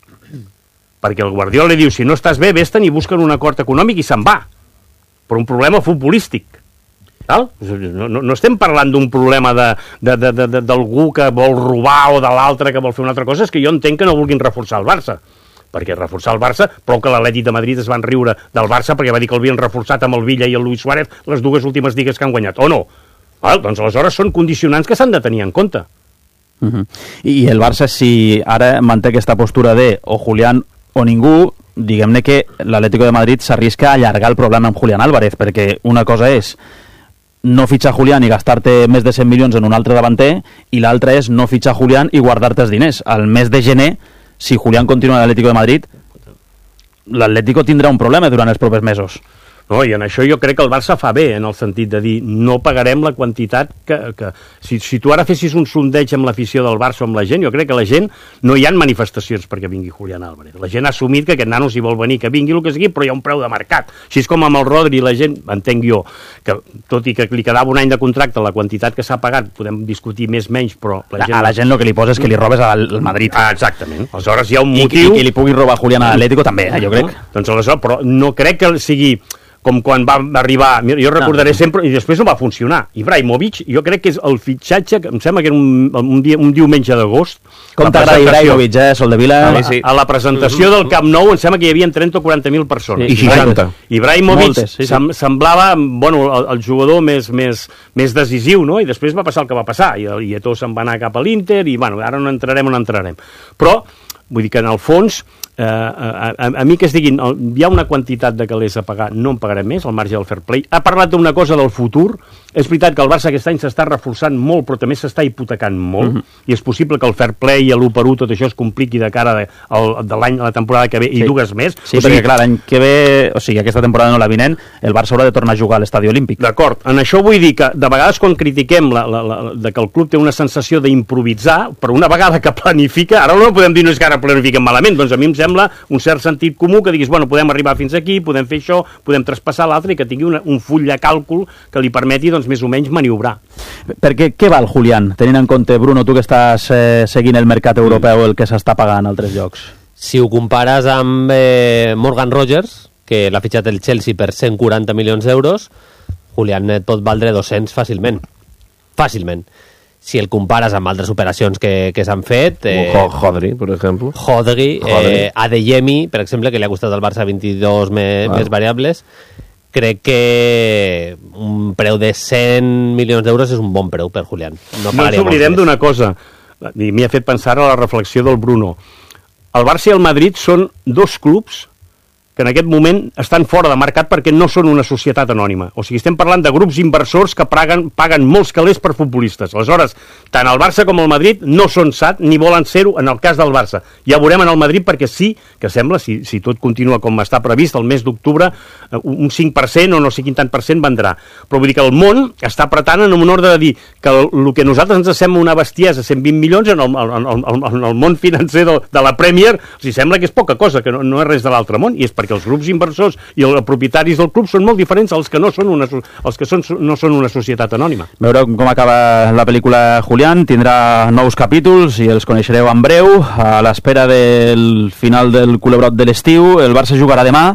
perquè el Guardiola li diu, si no estàs bé, vés-te'n i busquen un acord econòmic i se'n va, per un problema futbolístic. Val? No, no, no estem parlant d'un problema de, de, de, de, de, d'algú que vol robar o de l'altre que vol fer una altra cosa, és que jo entenc que no vulguin reforçar el Barça, perquè reforçar el Barça, prou que l'Atlètic de Madrid es van riure del Barça perquè va dir que l'havien reforçat amb el Villa i el Luis Suárez les dues últimes lligues que han guanyat, o no? Val? Doncs aleshores són condicionants que s'han de tenir en compte. Uh-huh. I el Barça, si ara manté aquesta postura de o Julián o ningú, diguem-ne que l'Atlético de Madrid s'arrisca a allargar el problema amb Julián Álvarez, perquè una cosa és no fitxar Julián i gastar-te més de cent milions en un altre davanter, i l'altra és no fitxar Julián i guardar-te els diners. Al mes de gener, si Julián continua a l'Atlético de Madrid, l'Atlético tindrà un problema durant els propers mesos. No, i en això jo crec que el Barça fa bé, en el sentit de dir, no pagarem la quantitat que... que si, si tu ara fessis un sondeig amb l'afició del Barça o amb la gent, jo crec que la gent, no hi ha manifestacions perquè vingui Julián Álvarez. La gent ha assumit que aquest nano, si vol venir, que vingui el que sigui, però hi ha un preu de mercat. Així és com amb el Rodri, la gent, entenc jo, que tot i que li quedava un any de contracte, la quantitat que s'ha pagat, podem discutir més menys, però... La gent... A la gent el que li posa és que li robes al Madrid. Ah, exactament. Aleshores hi ha un motiu... I, i que li pugui robar Julián a l'Atlético també, eh, jo crec. No? Doncs aleshores, però no crec que sigui... com quan va arribar, jo recordaré no. sempre, i després no va funcionar. Ibrahimovic, jo crec que és el fitxatge, que em sembla que era un, un, dia, un diumenge d'agost. Com t'agrada Ibrahimovic, eh, Soldevila? A, sí. a la presentació del Camp Nou em sembla que hi havia trenta o quaranta mil persones. I seixanta. Ibrahimovic Moltes, sí, sí. semblava bueno, el, el jugador més, més, més decisiu, no? I després va passar el que va passar, i, i Eto'o se'n va anar cap a l'Inter, i bueno, ara no entrarem o no entrarem. Però, vull dir que en el fons, eh, a, a, a mi que es diguin hi ha una quantitat de calés a pagar, no en pagarem més, al marge del fair play. Ha parlat d'una cosa del futur. És veritat que el Barça aquest any s'està reforçant molt, però també s'està hipotecant molt, uh-huh. i és possible que el fair play i l'u per u tot això es compliqui de cara de, el, de l'any, la temporada que ve, sí. i dues més. Sí, o sigui, perquè clar, l'any que ve, o sigui, aquesta temporada no la vinent, el Barça haurà de tornar a jugar a l'Estadi Olímpic. D'acord, en això vull dir que de vegades quan critiquem la, la, la, de que el club té una sensació d'improvisar, però una vegada que planifica, ara no podem dir no és que ara planifiquem malament, doncs a mi em sembla un cert sentit comú que diguis, bueno, podem arribar fins aquí, podem fer això, podem traspassar l'altre i que tingui una, un full de càlcul que li permeti, doncs, més o menys maniobrar. Perquè què val, Julián, tenint en compte, Bruno, tu que estàs eh, seguint el mercat europeu, el que s'està pagant a altres llocs? Si ho compares amb eh, Morgan Rogers, que l'ha fitxat el Chelsea per cent quaranta milions d'euros, Julián et pot valdre dos-cents fàcilment. Fàcilment. Si el compares amb altres operacions que, que s'han fet... Eh, Hodri, per exemple. Hodri, eh, Adeyemi, per exemple, que li ha costat al Barça vint-i-dos me, wow. més variables. Crec que un preu de cent milions d'euros és un bon preu per Julián. No, no ens oblidem d'una cosa, i m'hi ha fet pensar a la reflexió del Bruno. El Barça i el Madrid són dos clubs que en aquest moment estan fora de mercat perquè no són una societat anònima. O sigui, estem parlant de grups inversors que paguen, paguen molts calés per futbolistes. Aleshores, tant el Barça com el Madrid no són S A T ni volen ser-ho en el cas del Barça. Ja veurem en el Madrid perquè sí que sembla, si, si tot continua com està previst, el mes d'octubre un cinc per cent o no sé quin tant per cent vendrà. Però vull dir que el món està apretant en un ordre de dir que el, el que a nosaltres ens sembla una bestiesa, cent vint milions, en el, en el, en el món financer de, de la Premier, els sembla que és poca cosa, que no, no és res de l'altre món, i és perquè els grups inversors i els propietaris del club són molt diferents als que no són una, els que són, no són una societat anònima. Veureu com acaba la pel·lícula Julián, tindrà nous capítols i els coneixereu en breu. A l'espera del final del culebrot de l'estiu, el Barça jugarà demà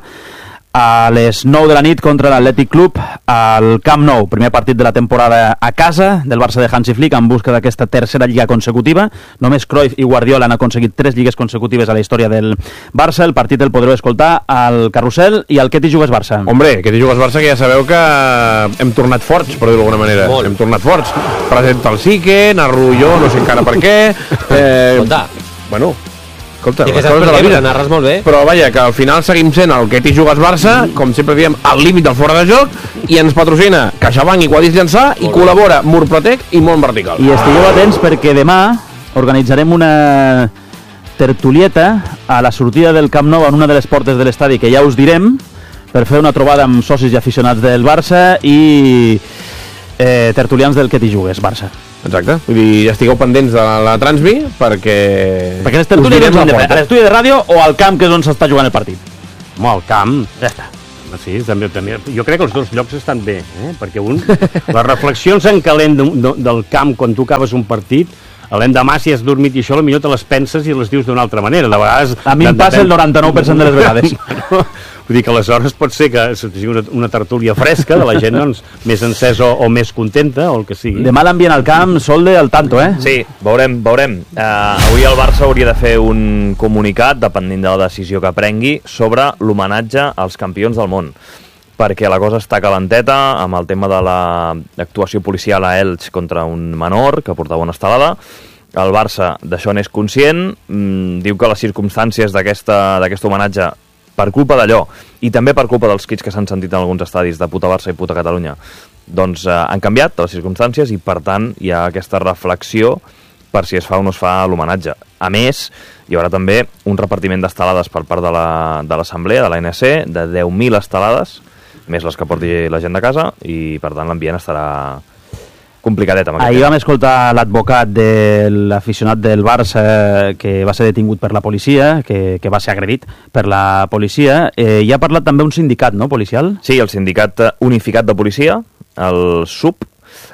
a les nou de la nit contra l'Atlètic Club al Camp Nou, primer partit de la temporada a casa del Barça de Hansi Flick en busca d'aquesta tercera lliga consecutiva. Només Cruyff i Guardiola han aconseguit tres lligues consecutives a la història del Barça. El partit el podreu escoltar al Carrusel i al Què t'hi jugues Barça. Hombre, Què t'hi jugues Barça, que ja sabeu que hem tornat forts, per dir-ho d'alguna manera. Molt. Hem tornat forts. Presenta el Sique, narro jo, no sé encara per què. Eh, bueno... Escolta, les coses de la vida. Narres molt bé. Però vaja, que al final seguim sent el Què t'hi jugues Barça, com sempre diem, al límit del fora de joc, i ens patrocina CaixaBank i Quadris Llançà, i col·labora Murprotec i Mont Vertical. I estigueu atents perquè demà organitzarem una tertulieta a la sortida del Camp Nou en una de les portes de l'estadi, que ja us direm, per fer una trobada amb socis i aficionats del Barça i eh, tertulians del Què t'hi jugues Barça. Exacte, vull dir, ja estigueu pendents de la, la Transmi perquè... Perquè les tertúlies a l'estudi de ràdio o al camp, que és on s'està jugant el partit? Home, al camp, ja està. Sí, també, també. Jo crec que els dos llocs estan bé, eh? Perquè un, les reflexions en calent de, de, del camp quan tu acabes un partit, l'endemà si has dormit i això, potser te les penses i les dius d'una altra manera. De vegades... A mi em passa el noranta-nou per cent de les vegades. Vull dir que aleshores pot ser que sigui una, una tertúlia fresca de la gent doncs, més encesa o, o més contenta o el que sigui. Demà l'ambient al camp, Solde, al tanto, eh? Sí, veurem, veurem. Uh, avui el Barça hauria de fer un comunicat, depenent de la decisió que prengui, sobre l'homenatge als campions del món, perquè la cosa està calenteta amb el tema de l'actuació policial a Elx contra un menor que portava una estelada. El Barça d'això n'és conscient, mmm, diu que les circumstàncies d'aquest homenatge, per culpa d'allò, i també per culpa dels crits que s'han sentit en alguns estadis de puta Barça i puta Catalunya, doncs eh, han canviat les circumstàncies i per tant hi ha aquesta reflexió per si es fa o no es fa l'homenatge. A més, hi haurà també un repartiment d'estelades per part de l'Assemblea, la, de l'A N C, de deu mil estelades, més les que porti la gent de casa, i per tant l'ambient estarà complicadet. Ahir vam escoltar l'advocat de l'aficionat del Barça que va ser detingut per la policia, que, que va ser agredit per la policia. Eh, I ha parlat també un sindicat, no, policial? Sí, el sindicat unificat de policia, el S U P,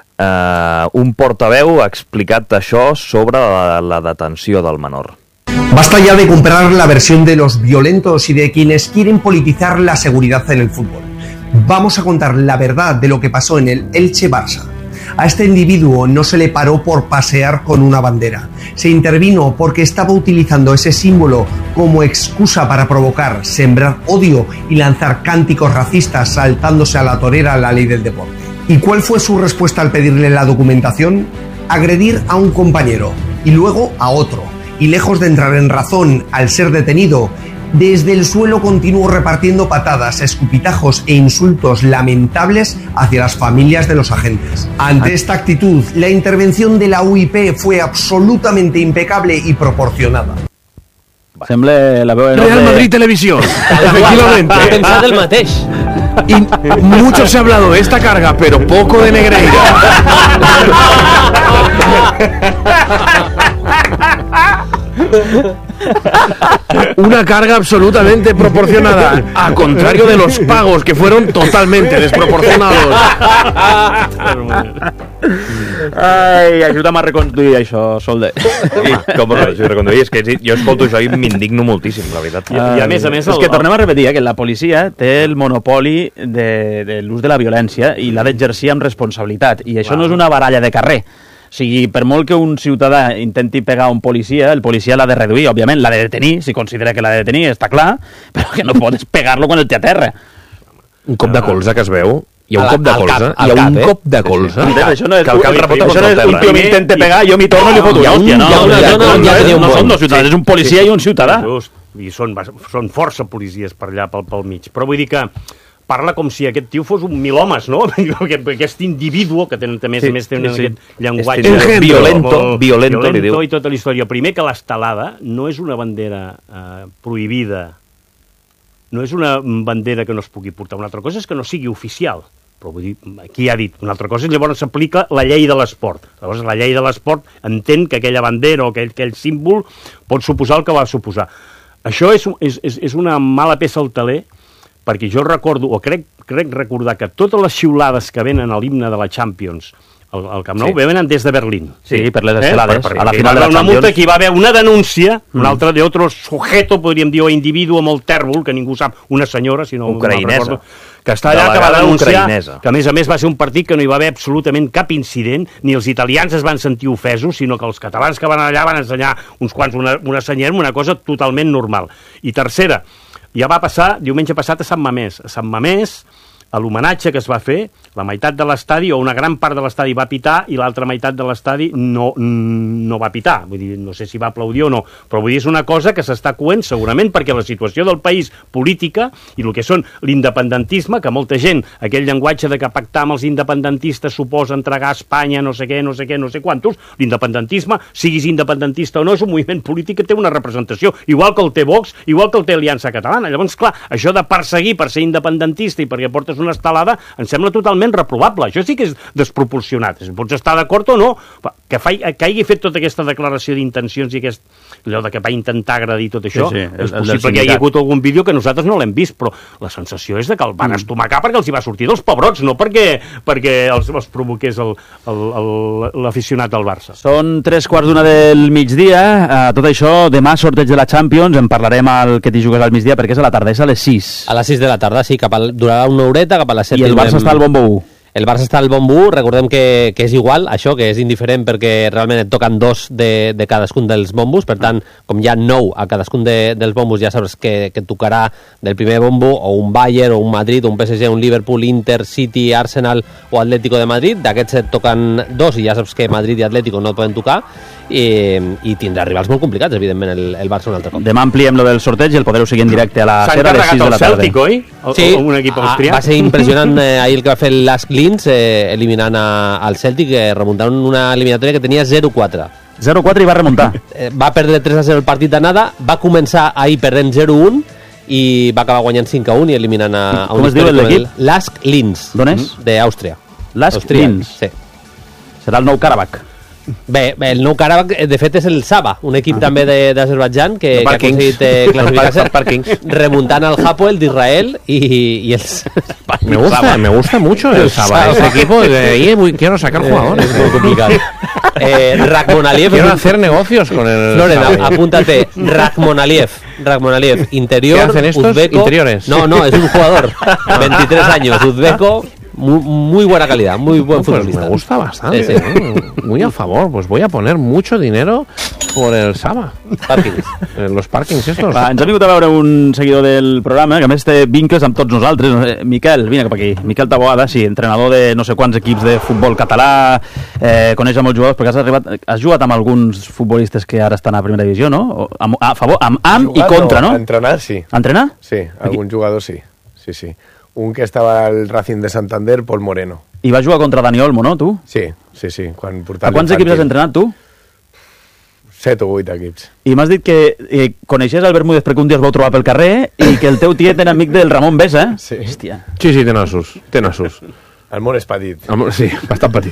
eh, un portaveu ha explicat això sobre la, la detenció del menor. Basta ya de comprar la versión de los violentos y de quienes quieren politizar la seguridad en el fútbol. Vamos a contar la verdad de lo que pasó en el Elche Barça. A este individuo no se le paró por pasear con una bandera. Se intervino porque estaba utilizando ese símbolo como excusa para provocar, sembrar odio y lanzar cánticos racistas saltándose a la torera la ley del deporte. ¿Y cuál fue su respuesta al pedirle la documentación? Agredir a un compañero y luego a otro. Y lejos de entrar en razón al ser detenido, Desde el suelo continuó repartiendo patadas, escupitajos e insultos lamentables hacia las familias de los agentes. Ante esta actitud, la intervención de la U I P fue absolutamente impecable y proporcionada. Sembla la veu... Real Madrid Televisión, efectivamente. Ha pensado el mateix. Y mucho se ha hablado de esta carga, pero poco de Negreira. Una carga absolutamente proporcionada, a contrario de los pagos, que fueron totalmente desproporcionados. Ai, ajuda'm a reconduir això, Solde. Sí, com a reconduir, és que jo escolto això i m'indigno moltíssim, la veritat. I, i a més a més... És que tornem a repetir eh, que la policia té el monopoli de, de l'ús de la violència i l'ha d'exercir amb responsabilitat. I això wow. no és una baralla de carrer. O sigui, per molt que un ciutadà intenti pegar un policia, el policia l'ha de reduir, òbviament, l'ha de detenir, si considera que l'ha de detenir, està clar, però que no pots pegar-lo quan el té a terra. Un cop de colze que es veu, hi ha un Al- cop de al colze, cap, hi ha al un cap, eh? cop de colze, Sí, sí. Això no és- que el cap ui, rebota això no contra és el un terra. tio m'intenta pegar, jo m'hi torno i li foto una hòstia, no? Hi ha un- hi ha un- No, ja tenia un no bon. són dos ciutadans, és un policia i un ciutadà. Just, i són, bas- són força policies per allà, pel, pel mig. Però vull dir que parla com si aquest tio fos un milhomes, no? Aquest, aquest individu que tenen, a més a Sí, més tenen sí, sí. aquest llenguatge Este violento, molt- violento, li diu. i tota la història. Primer que l'estelada no és una bandera eh, prohibida, no és una bandera que no es pugui portar. Una altra cosa és que no sigui oficial, però vull dir, aquí ha dit. Una altra cosa és llavors s'aplica la llei de l'esport. Llavors la llei de l'esport entén que aquella bandera o aquell, aquell símbol pot suposar el que va suposar. Això és, és, és, és una mala peça al taler, perquè jo recordo, o crec, crec recordar que totes les xiulades que venen a l'himne de la Champions al, al Camp Nou Sí. venen des de Berlín. Sí, per les estelades, Per, per, a la hi final va de haver la una multa, Champions. que hi va haver una denúncia, Mm. un altre de otro sujeto, podríem dir, o individu amb el tèrbol, que ningú sap, una senyora, si no Ucraïnesa. no recordo, que està allà, que va Delegada denunciar, ucraïnesa. que a més a més va ser un partit que no hi va haver absolutament cap incident, ni els italians es van sentir ofesos, sinó que els catalans que van allà van ensenyar uns quants una, una senyera, una cosa totalment normal. I tercera, ja va passar diumenge passat a Sant Mamés. A Sant Mamés, a l'homenatge que es va fer, la meitat de l'estadi, o una gran part de l'estadi va pitar i l'altra meitat de l'estadi no, no va pitar. Vull dir, no sé si va aplaudir o no, però vull dir, és una cosa que s'està coent segurament perquè la situació del país política i el que són l'independentisme, que molta gent, aquell llenguatge de que pactar amb els independentistes suposa entregar a Espanya no sé què, no sé què, no sé quantos, l'independentisme, siguis independentista o no, és un moviment polític que té una representació, igual que el té Vox, igual que el té Aliança Catalana. Llavors, clar, això de perseguir per ser independentista i perquè portes una estelada, em sembla totalment reprovable. Això sí que és desproporcionat. Pots estar d'acord o no, que, fa, que hagi fet tota aquesta declaració d'intencions i aquest, allò de que va intentar agradir tot això, Sí, sí, el- és el del possible que hi hagi sindicat. hagut algun vídeo que nosaltres no l'hem vist, però la sensació és de que el van estomacar perquè els hi va sortir dels pebrots, no perquè, perquè els, els provoqués el- el- el- l'aficionat del Barça. Són tres quarts d'una del migdia. Uh, tot això, demà sorteig de la Champions. En parlarem al que t'hi jugues al migdia perquè és a la tarda, és a les sis. A les sis de la tarda, sí, cap al, durarà una horeta, cap a les set. I el Barça tindrem- està al bombo u. El Barça està al bombo u, recordem que, que és igual, això, que és indiferent perquè realment et toquen dos de, de cadascun dels bombos, per tant, com hi ha nou a cadascun de, dels bombos, ja saps que, que tocarà del primer bombo o un Bayern, o un Madrid, o un P S G, un Liverpool, Inter, City, Arsenal o Atlético de Madrid. D'aquests et toquen dos i ja saps que Madrid i Atlético no et poden tocar, i, i tindrà rivals molt complicats, evidentment, el, el Barça un altre cop. Demà ampliem lo del sorteig i el podreu seguir en directe a la S'ha SER a les sis de encarregat la el tarda. Celtic, oi? O, Sí, o un equip ah, austrià. va ser impressionant eh, ahir el que va fer l'Ask Linz, eh, eliminant a, al Celtic, eh, remuntant una eliminatòria que tenia zero quatre. zero quatre i va remuntar. Eh, va perdre tres a zero el partit d'anada, va començar ahir perdent zero un i va acabar guanyant cinc a un i eliminant a, a un Com es diu històric com l'equip? el Lask Linz. D'on és? D'Àustria. Lask Austríac, Linz. Sí. Serà el nou Karabakh. Bé, bé, el nou Karabakh, eh, de fet, és el Saba, un equip també de- d'Azerbaidjan que, que ha Parkings. aconseguit eh, classificar-se Per Parkings. remuntant al Hapoel d'Israel i, i els... Me gusta, me gusta mucho el Saba, ese equipo. De ahí muy- quiero sacar jugadores. Es muy complicado. Eh, Rakhmonaliev. Quiero hacer negocios con el Floren, Saba. apúntate. Rakhmonaliev. Rakhmonaliev. Interior. ¿Qué hacen estos? uzbeko. Interiores. No, no, es un jugador. veintitrés años. Uzbeko. Muy, muy buena calidad. Muy buen Pues futbolista. me gusta bastante. Sí, sí. ¿eh? Muy a favor. Pues voy a poner mucho dinero por el Sama. Parkings. En los parkings estos. Va, ens ha vingut a veure un seguidor del programa, que a més té vincles amb tots nosaltres. Eh, Miquel, vine cap aquí. Miquel Taboada, sí, entrenador de no sé quants equips de futbol català, eh, coneix a molts jugadors, perquè has, arribat, has jugat amb alguns futbolistes que ara estan a primera divisió, no? O, amb, a favor, amb, amb i contra, no? A entrenar, sí. A entrenar? Sí, algun jugador sí. Sí, sí. Un que estava al Racing de Santander, Pol Moreno. I va jugar contra Dani Olmo, no, tu? Sí, sí, sí. Quan a quants equips has entrenat, tu? Set o vuit equips. I m'has dit que eh, coneixies el Bermúdez perquè un dia es vau trobar pel carrer i que el teu tiet era amic del Ramon Besa, eh? Sí. Hòstia. Sí, sí, té nassos. Té nassos. El món és petit. El món, sí, bastant petit.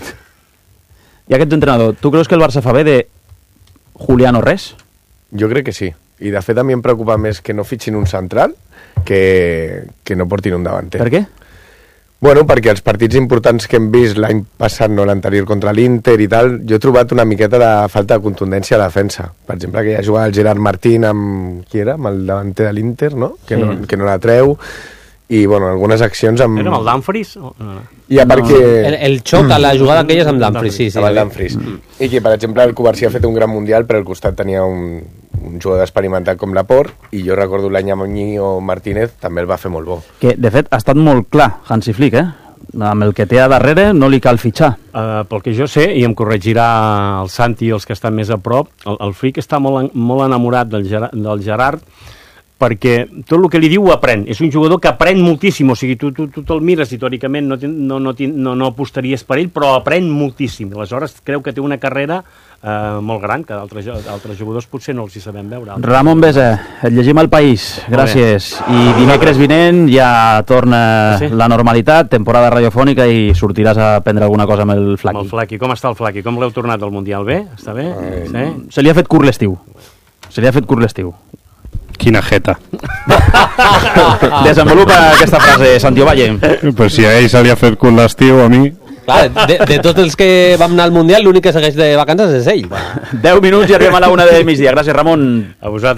I aquest entrenador, tu creus que el Barça fa bé de Julián o res? Jo crec que sí. I de fet a mi em preocupa més que no fitxin un central que, que no portin un davanter. Per què? Bueno, perquè els partits importants que hem vist l'any passat, no l'anterior, contra l'Inter i tal, jo he trobat una miqueta de falta de contundència a la defensa. Per exemple, que ja jugava el Gerard Martín amb... qui era? Amb el davanter de l'Inter, no? Que, sí. no? que no la treu. I, bueno, algunes accions amb... Era amb el Dumfries? O... No. I a part no. que... El, el xoc a la jugada aquella és amb Dumfries, sí, sí. Amb el Dumfries. Mm. I que, per exemple, el Covarsí ha fet un gran mundial, però al costat tenia un, un jugador experimentat com Laporte, i jo recordo l'any amb Íñigo Martínez, també el va fer molt bo. Que, de fet, ha estat molt clar, Hansi Flick, eh? Amb el que té a darrere no li cal fitxar. Uh, pel que jo sé, i em corregirà el Santi i els que estan més a prop, el, el Flick està molt, molt enamorat del, Ger del Gerard, perquè tot el que li diu ho aprèn. És un jugador que aprèn moltíssim, o sigui, tu, tu, tu te'l mires i teòricament no, no, no, no, no apostaries per ell, però aprèn moltíssim. Aleshores creu que té una carrera eh, molt gran, que d'altres jugadors potser no els hi sabem veure. Ramon Besa, et llegim al País, gràcies. I dimecres vinent ja torna sí? la normalitat, temporada radiofònica, i sortiràs a prendre alguna cosa amb el Flaqui. Amb el Flaqui. Com està el Flaqui? Com l'heu tornat al Mundial? Bé? Està bé? Eh, sí? Se li ha fet curt l'estiu. Se li ha fet curt l'estiu. Quina jeta. Desenvolupa aquesta frase, Santi Ovalle. Pues si a ell se li ha fet curt l'estiu, a mi... Clar, de, de tots els que vam anar al Mundial, l'únic que segueix de vacances és ell. deu minuts i arribem a la una de migdia. Gràcies, Ramon. A vosaltres.